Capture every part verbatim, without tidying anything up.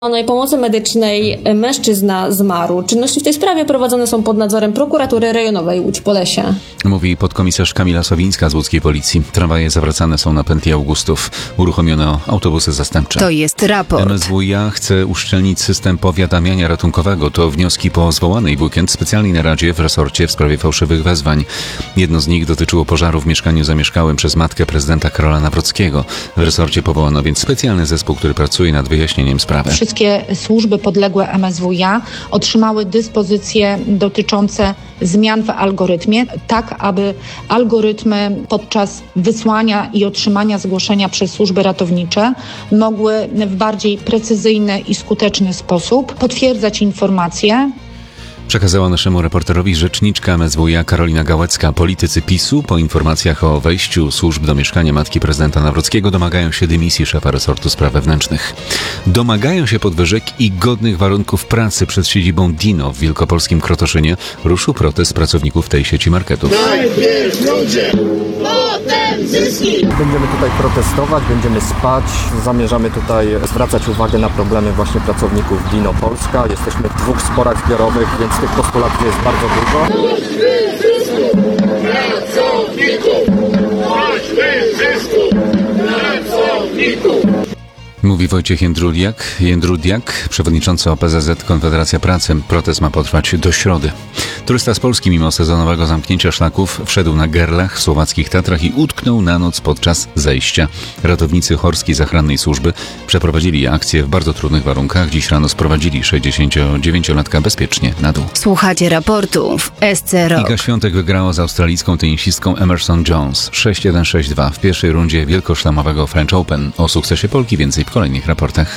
pomocy medycznej mężczyzna zmarł. Czynności w tej sprawie prowadzone są pod nadzorem prokuratury rejonowej Łódź-Polesie. Mówi podkomisarz Kamila Sowińska z łódzkiej policji. Tramwaje zawracane są na pętli Augustów. Uruchomiono autobusy zastępcze. To jest raport. M S W i A chce uszczelnić system powiadamiania ratunkowego. To wnioski po zwołanej w weekend specjalnej naradzie w resorcie w sprawie fałszywych wezwań. Jedno z nich dotyczyło pożaru w mieszkaniu zamieszkałym przez matkę prezydenta Karola Nawrockiego. W resorcie powołano więc specjalny zespół, który pracuje nad wyjaśnieniem sprawy. Wszystkie służby podległe M S W i A otrzymały dyspozycje dotyczące zmian w algorytmie, tak aby algorytmy podczas wysłania i otrzymania zgłoszenia przez służby ratownicze mogły w bardziej precyzyjny i skuteczny sposób potwierdzać informacje. Przekazała naszemu reporterowi rzeczniczka M S W i A Karolina Gałecka. Politycy PiSu po informacjach o wejściu służb do mieszkania matki prezydenta Nawrockiego domagają się dymisji szefa resortu spraw wewnętrznych. Domagają się podwyżek i godnych warunków pracy. Przed siedzibą Dino w wielkopolskim Krotoszynie ruszył protest pracowników tej sieci marketów. Najpierw ludzie, potem zyski. Będziemy tutaj protestować, będziemy spać. Zamierzamy tutaj zwracać uwagę na problemy właśnie pracowników Dino Polska. Jesteśmy w dwóch sporach zbiorowych, więc tych postulatów jest bardzo dużo. Mówi Wojciech Jędrudiak, Jędrudiak, przewodniczący O P Z Z Konfederacja Pracy. Protest ma potrwać do środy. Turysta z Polski mimo sezonowego zamknięcia szlaków wszedł na Gerlach w słowackich Tatrach i utknął na noc podczas zejścia. Ratownicy Horskiej Zachrannej Służby przeprowadzili akcję w bardzo trudnych warunkach. Dziś rano sprowadzili sześćdziesięciodziewięciolatka bezpiecznie na dół. Słuchacie raportu w S C Rock. Iga Świątek wygrała z australijską tenisistką Emerson Jones sześć jeden sześć dwa w pierwszej rundzie wielkoszlemowego French Open. O sukcesie Polki więcej w kolejnych raportach.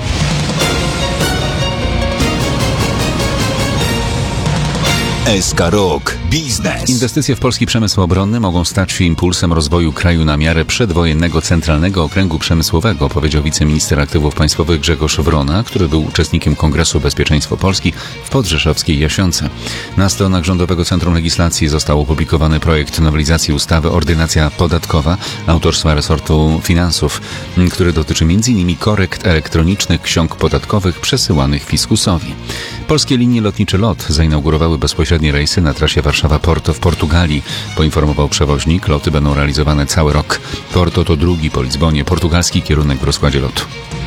S K Rock Biznes. Inwestycje w polski przemysł obronny mogą stać się impulsem rozwoju kraju na miarę przedwojennego Centralnego Okręgu Przemysłowego, powiedział wiceminister aktywów państwowych Grzegorz Wrona, który był uczestnikiem Kongresu Bezpieczeństwo Polski w podrzeszowskiej Jasionce. Na stronach Rządowego Centrum Legislacji został opublikowany projekt nowelizacji ustawy Ordynacja Podatkowa autorstwa resortu finansów, który dotyczy m in korekt elektronicznych ksiąg podatkowych przesyłanych fiskusowi. Polskie linie lotnicze LOT zainaugurowały bezpośrednie rejsy na trasie Warszawa-Porto w Portugalii. Poinformował przewoźnik, loty będą realizowane cały rok. Porto to drugi po Lizbonie portugalski kierunek w rozkładzie lotu.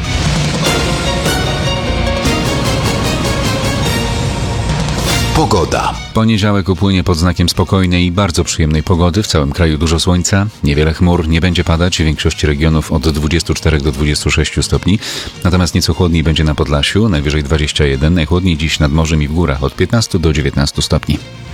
Pogoda. Poniedziałek upłynie pod znakiem spokojnej i bardzo przyjemnej pogody. W całym kraju dużo słońca, niewiele chmur, nie będzie padać. W większości regionów od dwudziestu czterech do dwudziestu sześciu stopni. Natomiast nieco chłodniej będzie na Podlasiu, najwyżej dwadzieścia jeden. Najchłodniej dziś nad morzem i w górach od piętnastu do dziewiętnastu stopni.